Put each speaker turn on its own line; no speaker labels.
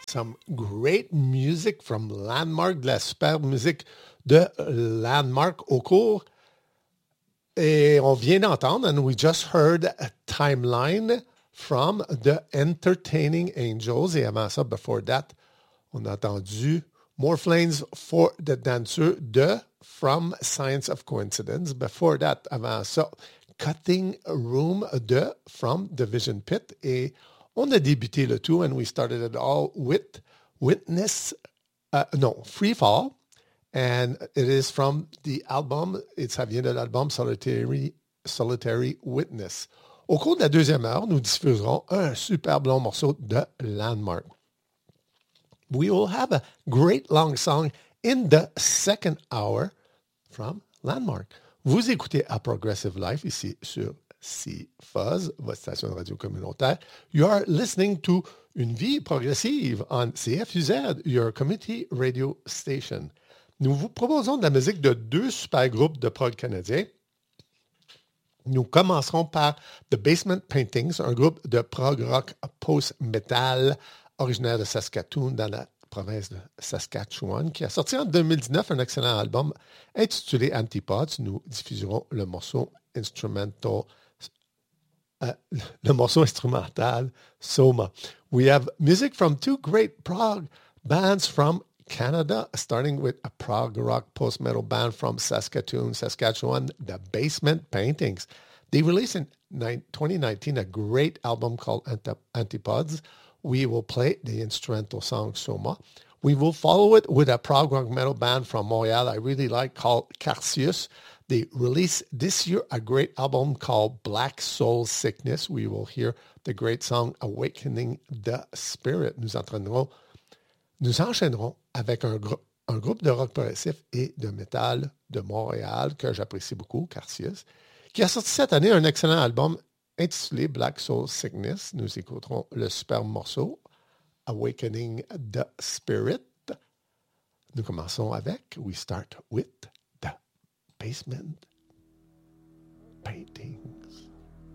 Some great music from Landmark, de la superbe musique de Landmark au cours. Et on vient d'entendre, and we just heard a Timeline from The Entertaining Angels. Et avant ça, before that, on a entendu More Flames for the Dancer de From Science of Coincidence. Before that, avant ça, Cutting Room de From the Vision Pit. Et on a débuté le tout, and we started it all with Free Fall. And it is from the album, ça vient de l'album Solitary Witness. Au cours de la deuxième heure, nous diffuserons un superbe long morceau de Landmark. We will have a great long song in the second hour from Landmark. Vous écoutez à Progressive Life ici sur CFuzz, votre station de radio communautaire. You are listening to Une vie progressive on CFUZ, your community radio station. Nous vous proposons de la musique de deux super groupes de prog canadiens. Nous commencerons par The Basement Paintings, un groupe de prog rock post-metal originaire de Saskatoon dans la province de Saskatchewan, qui a sorti en 2019 un excellent album intitulé Antipodes. Nous diffuserons le morceau instrumental Soma. We have music from two great prog bands from Canada, starting with a prog rock post-metal band from Saskatoon, Saskatchewan, The Basement Paintings. They released in 2019 a great album called Antipodes. We will play the instrumental song Soma. We will follow it with a prog rock metal band from Montreal I really like called Carcius. They released this year a great album called Black Soul Sickness. We will hear the great song Awakening the Spirit. Nous enchaînerons avec un groupe de rock progressif et de métal de Montréal que j'apprécie beaucoup, Carcius, qui a sorti cette année un excellent album intitulé Black Soul Sickness. Nous écouterons le superbe morceau Awakening the Spirit. Nous commençons avec We Start with the Basement Paintings.